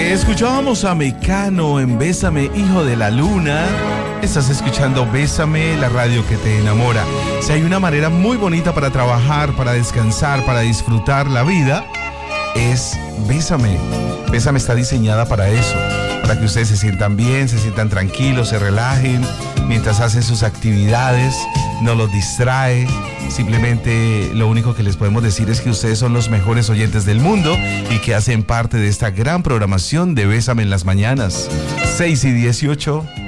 Escuchábamos a Mecano en Bésame, hijo de la luna. Estás escuchando Bésame, la radio que te enamora. Si hay una manera muy bonita para trabajar, para descansar, para disfrutar la vida, es Bésame. Bésame está diseñada para eso, para que ustedes se sientan bien, se sientan tranquilos, se relajen mientras hacen sus actividades, no los distrae. Simplemente lo único que les podemos decir es que ustedes son los mejores oyentes del mundo y que hacen parte de esta gran programación de Bésame en las mañanas. 6:18.